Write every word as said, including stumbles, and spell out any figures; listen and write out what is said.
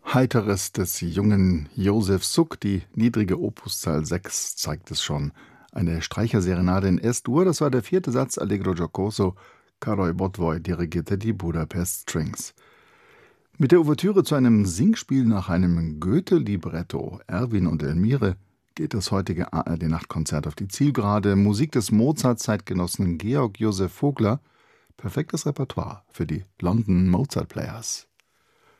Heiteres des jungen Josef Suk, die niedrige Opuszahl sechs, zeigt es schon. Eine Streicherserenade in S-Dur, das war der vierte Satz Allegro giocoso. Károly Botwoy dirigierte die Budapest Strings. Mit der Ouvertüre zu einem Singspiel nach einem Goethe-Libretto, Erwin und Elmire, geht das heutige A R D-Nachtkonzert auf die Zielgerade. Musik des Mozart-Zeitgenossen Georg Joseph Vogler. Perfektes Repertoire für die London Mozart Players.